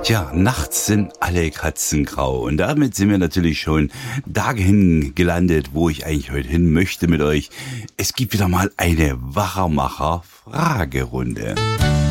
Ja, nachts sind alle Katzen grau und damit sind wir natürlich schon dahin gelandet, wo ich eigentlich heute hin möchte mit euch. Es gibt wieder mal eine Wachermacher-Fragerunde.